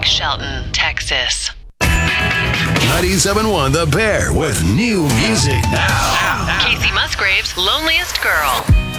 Lake Shelton, Texas. 97.1 The Bear with new music now. Casey Musgrave's Loneliest Girl.